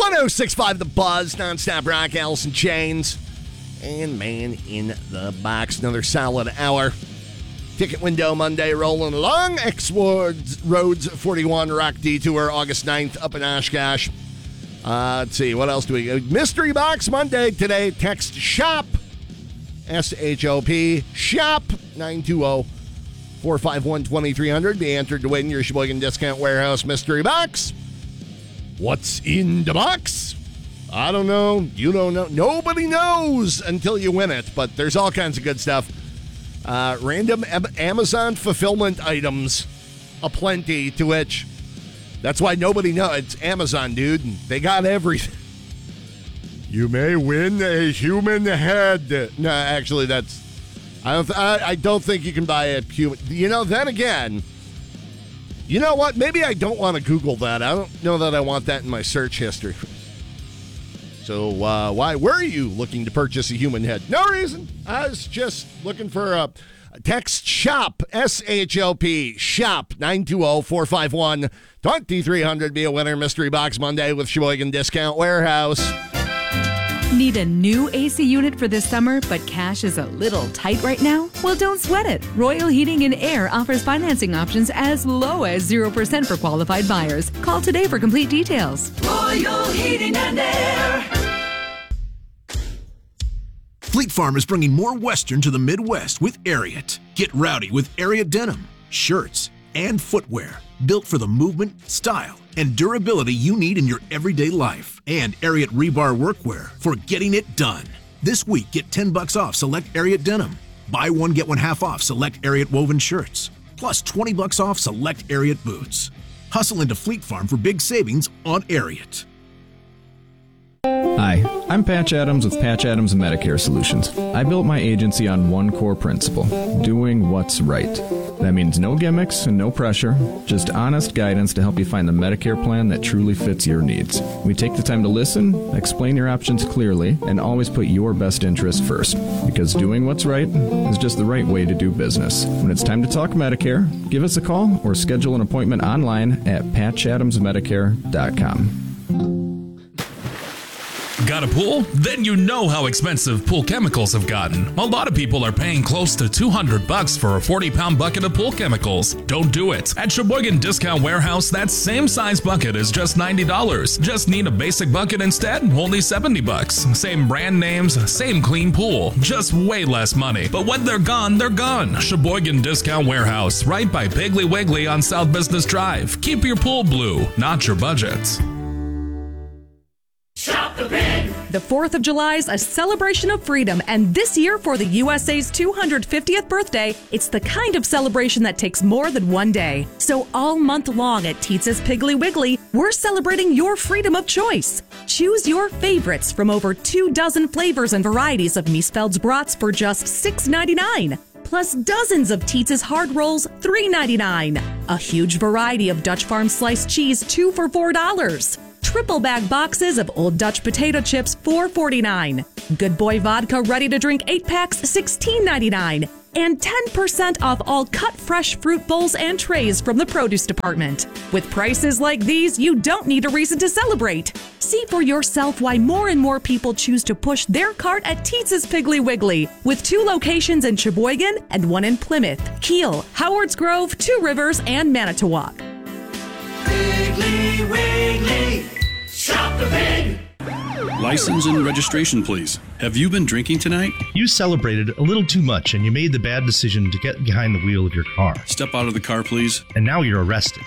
106.5 The Buzz, nonstop rock, Alice in Chains, and Man in the Box. Another solid hour. Ticket window Monday rolling along. Roads 41 Rock Detour, August 9th up in Oshkosh. Let's see, what else do we got? Mystery Box Monday today. Text SHOP, SHOP, SHOP, 920-451-2300. Be entered to win your Sheboygan Discount Warehouse Mystery Box. What's in the box? I don't know. You don't know. Nobody knows until you win it, but there's all kinds of good stuff. Random Amazon fulfillment items aplenty, to which that's why nobody knows. It's Amazon, dude. They got everything. You may win a human head. No, actually, I don't think you can buy a human. Then again, you know what? Maybe I don't want to Google that. I don't know that I want that in my search history. So why were you looking to purchase a human head? No reason. I was just looking for a text SHOP, SHOP, SHOP, 920-451-2300. Be a winner. Mystery Box Monday with Sheboygan Discount Warehouse. Need a new AC unit for this summer, but cash is a little tight right now? Well, don't sweat it. Royal Heating and Air offers financing options as low as 0% for qualified buyers. Call today for complete details. Royal Heating and Air. Fleet Farm is bringing more Western to the Midwest with Ariat. Get rowdy with Ariat denim, shirts, and footwear built for the movement, style, and durability you need in your everyday life. And Ariat rebar workwear for getting it done. This week, get $10 off select Ariat denim. Buy one, get one half off select Ariat woven shirts. Plus $20 off select Ariat boots. Hustle into Fleet Farm for big savings on Ariat. Hi, I'm Patch Adams with Patch Adams Medicare Solutions. I built my agency on one core principle, doing what's right. That means no gimmicks and no pressure, just honest guidance to help you find the Medicare plan that truly fits your needs. We take the time to listen, explain your options clearly, and always put your best interest first. Because doing what's right is just the right way to do business. When it's time to talk Medicare, give us a call or schedule an appointment online at patchadamsmedicare.com. Got a pool? Then you know how expensive pool chemicals have gotten. A lot of people are paying close to $200 for a 40-pound bucket of pool chemicals. Don't do it. At Sheboygan Discount Warehouse, that same size bucket is just $90. Just need a basic bucket instead? Only $70. Same brand names, same clean pool, just way less money. But when they're gone, they're gone. Sheboygan Discount Warehouse, right by Piggly Wiggly on South Business Drive. Keep your pool blue, not your budgets. Shop the Pig. The 4th of July is a celebration of freedom, and this year for the USA's 250th birthday, it's the kind of celebration that takes more than one day. So all month long at Teetz's Piggly Wiggly, we're celebrating your freedom of choice. Choose your favorites from over 24 flavors and varieties of Miesfeld's brats for just $6.99. Plus dozens of Teetz's hard rolls, $3.99. A huge variety of Dutch Farm sliced cheese, 2 for $4. Triple bag boxes of Old Dutch potato chips, $4.49. Good Boy Vodka ready-to-drink 8-packs, $16.99. And 10% off all cut fresh fruit bowls and trays from the produce department. With prices like these, you don't need a reason to celebrate. See for yourself why more and more people choose to push their cart at Teetz's Piggly Wiggly, with 2 locations in Sheboygan and 1 in Plymouth, Kiel, Howards Grove, 2 Rivers, and Manitowoc. Piggly Wiggly. Shop the Pig. License and registration, please. Have you been drinking tonight? You celebrated a little too much and you made the bad decision to get behind the wheel of your car. Step out of the car, please. And now you're arrested.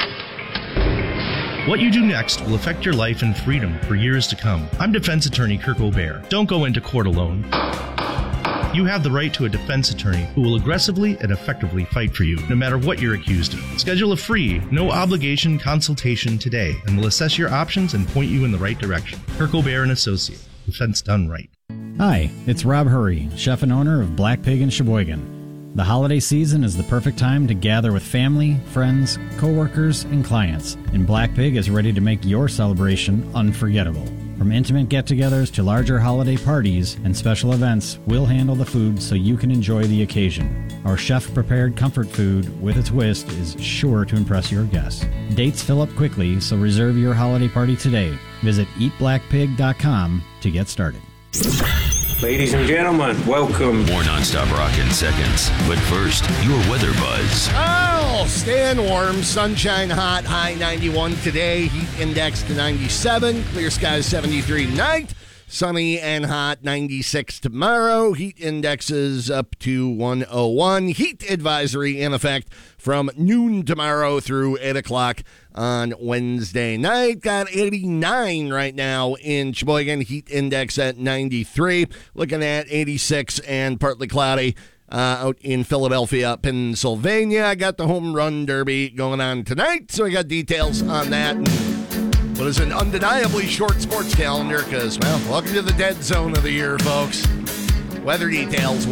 What you do next will affect your life and freedom for years to come. I'm defense attorney Kirk O'Bear. Don't go into court alone. You have the right to a defense attorney who will aggressively and effectively fight for you, no matter what you're accused of. Schedule a free, no-obligation consultation today, and we'll assess your options and point you in the right direction. Kirk O'Bear & Associate. Defense done right. Hi, it's Rob Hurry, chef and owner of Black Pig in Sheboygan. The holiday season is the perfect time to gather with family, friends, coworkers, and clients, and Black Pig is ready to make your celebration unforgettable. From intimate get-togethers to larger holiday parties and special events, we'll handle the food so you can enjoy the occasion. Our chef-prepared comfort food with a twist is sure to impress your guests. Dates fill up quickly, so reserve your holiday party today. Visit eatblackpig.com to get started. Ladies and gentlemen, welcome. More nonstop rock in seconds. But first, your weather buzz. Oh, staying warm. Sunshine hot. High 91 today. Heat index to 97. Clear skies 73 tonight. Sunny and hot 96 tomorrow. Heat indexes up to 101. Heat advisory in effect from noon tomorrow through 8 o'clock on Wednesday night. Got 89 right now in Sheboygan. Heat index at 93. Looking at 86 and partly cloudy out in Philadelphia, Pennsylvania. I got the home run derby going on tonight, so I got details on that. What is an undeniably short sports calendar because, well, welcome to the dead zone of the year, folks. Weather details.